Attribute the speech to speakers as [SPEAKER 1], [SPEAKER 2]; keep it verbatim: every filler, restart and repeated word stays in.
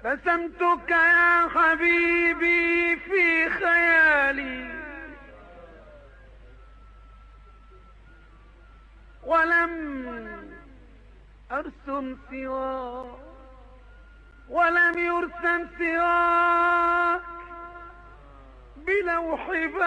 [SPEAKER 1] رسمتك يا حبيبي في خيالي ولم أرسم سواك ولم يرسم سواك بلوح